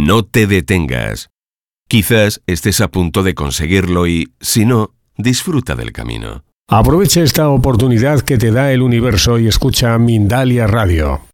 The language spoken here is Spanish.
No te detengas. Quizás estés a punto de conseguirlo y, si no, disfruta del camino. Aprovecha esta oportunidad que te da el universo y escucha Mindalia Radio.